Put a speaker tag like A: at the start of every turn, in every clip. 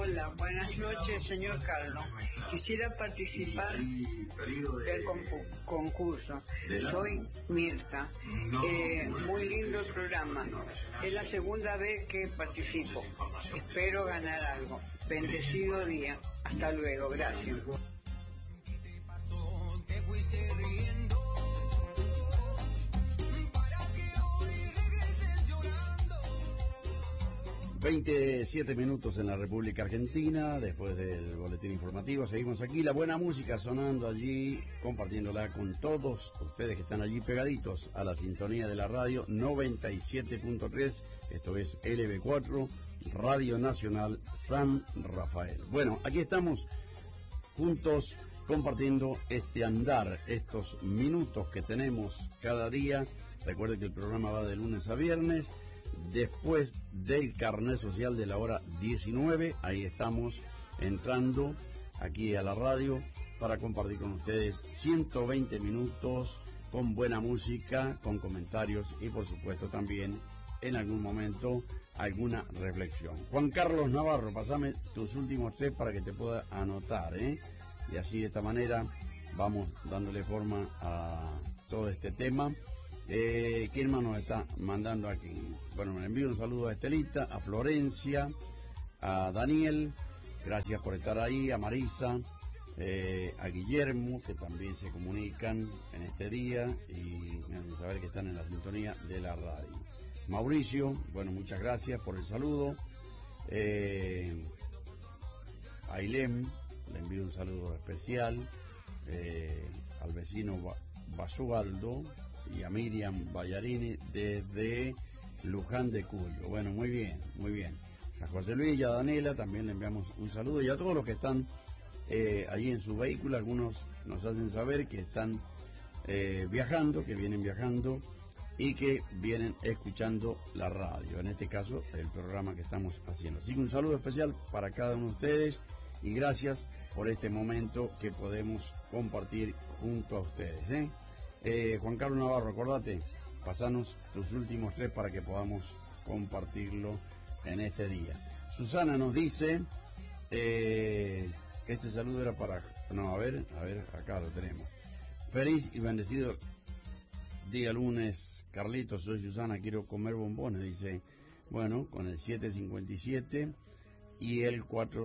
A: Hola, buenas noches, señor Carlos. Quisiera participar del concurso. Soy Mirta. Muy lindo el programa. Es la segunda vez que participo. Espero ganar algo. Bendecido día. Hasta luego. Gracias.
B: 27 minutos en la República Argentina, después del boletín informativo. Seguimos aquí, la buena música sonando allí, compartiéndola con todos ustedes que están allí pegaditos a la sintonía de la radio 97.3. Esto es LB4, Radio Nacional San Rafael. Bueno, aquí estamos juntos compartiendo este andar, estos minutos que tenemos cada día. Recuerden que el programa va de lunes a viernes. Después del carnet social de la hora 19, ahí estamos entrando aquí a la radio para compartir con ustedes 120 minutos con buena música, con comentarios y por supuesto también en algún momento alguna reflexión. Juan Carlos Navarro, pasame tus últimos 3 para que te pueda anotar, y así de esta manera vamos dándole forma a todo este tema. ¿Quién más nos está mandando aquí? Bueno, me envío un saludo a Estelita, a Florencia, a Daniel, gracias por estar ahí, a Marisa, a Guillermo, que también se comunican en este día y me hacen saber que están en la sintonía de la radio. Mauricio, bueno, muchas gracias por el saludo. A Ailem, le envío un saludo especial, al vecino Basualdo y a Miriam Ballarini desde Luján de Cuyo. Bueno, muy bien, muy bien. A José Luis y a Daniela también le enviamos un saludo, y a todos los que están allí en su vehículo. Algunos nos hacen saber que están viajando, que vienen viajando y que vienen escuchando la radio, en este caso el programa que estamos haciendo. Así que un saludo especial para cada uno de ustedes y gracias por este momento que podemos compartir junto a ustedes, Juan Carlos Navarro, acordate, pasanos tus últimos 3 para que podamos compartirlo en este día. Susana nos dice, este saludo era para... No, a ver, acá lo tenemos. Feliz y bendecido día lunes, Carlitos, soy Susana, quiero comer bombones, dice, bueno, con el 757 y el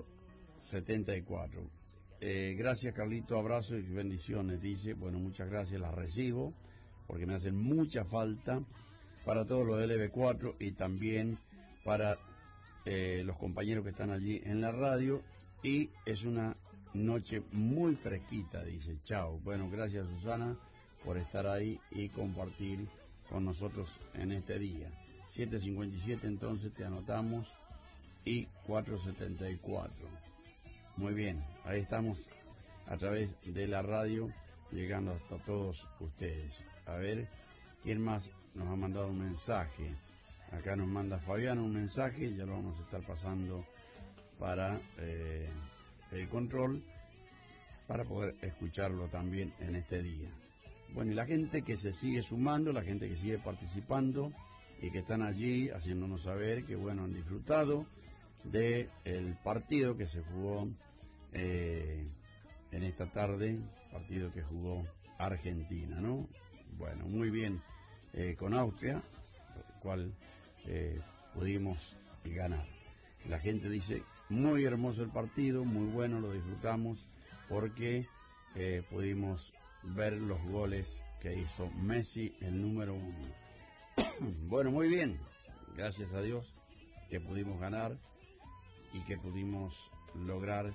B: 474. Gracias, Carlito, abrazos y bendiciones, dice. Bueno, muchas gracias, las recibo porque me hacen mucha falta para todos los del LB4 y también para los compañeros que están allí en la radio, y es una noche muy fresquita, dice. Chao. Bueno, gracias, Susana, por estar ahí y compartir con nosotros en este día. 757 entonces te anotamos y 474. Muy bien, ahí estamos a través de la radio, llegando hasta todos ustedes. A ver, ¿quién más nos ha mandado un mensaje? Acá nos manda Fabián un mensaje, ya lo vamos a estar pasando para el control, para poder escucharlo también en este día. Bueno, y la gente que se sigue sumando, la gente que sigue participando y que están allí haciéndonos saber que, bueno, han disfrutado de el partido que se jugó en esta tarde, partido que jugó Argentina, ¿no? Bueno, muy bien, con Austria, el cual pudimos ganar. La gente dice, muy hermoso el partido, muy bueno, lo disfrutamos porque pudimos ver los goles que hizo Messi, el número 1. Bueno, muy bien, gracias a Dios que pudimos ganar y que pudimos lograr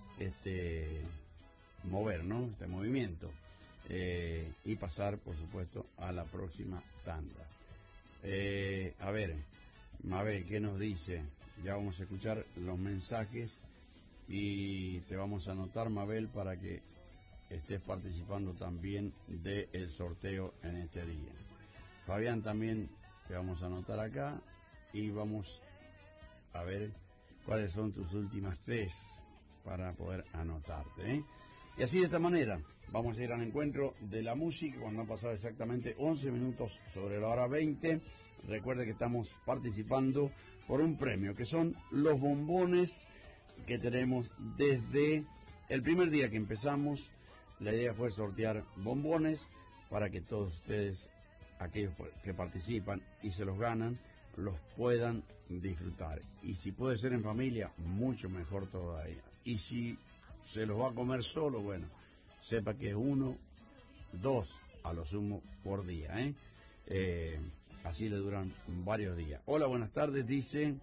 B: mover, ¿no? Este movimiento, y pasar, por supuesto, a la próxima tanda. A ver, Mabel, ¿qué nos dice? Ya vamos a escuchar los mensajes y te vamos a anotar, Mabel, para que estés participando también del sorteo en este día. Fabián, también te vamos a anotar acá y vamos a ver cuáles son tus últimas 3 para poder anotarte, Y así, de esta manera, vamos a ir al encuentro de la música cuando han pasado exactamente 11 minutos sobre la hora 20. Recuerde que estamos participando por un premio, que son los bombones que tenemos desde el primer día que empezamos. La idea fue sortear bombones para que todos ustedes, aquellos que participan y se los ganan, los puedan disfrutar. Y si puede ser en familia, mucho mejor todavía. Y si se los va a comer solo, bueno, sepa que es 1, 2 a lo sumo por día, así le duran varios días. Hola, buenas tardes, dice,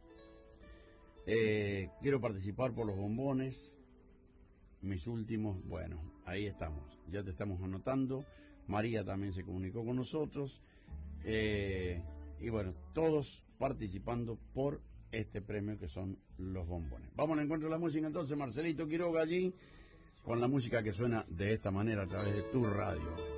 B: quiero participar por los bombones, mis últimos, bueno, ahí estamos, ya te estamos anotando. María también se comunicó con nosotros, y bueno, todos participando por este premio que son los bombones. Vamos al encuentro de la música entonces, Marcelito Quiroga allí, con la música que suena de esta manera a través de tu radio.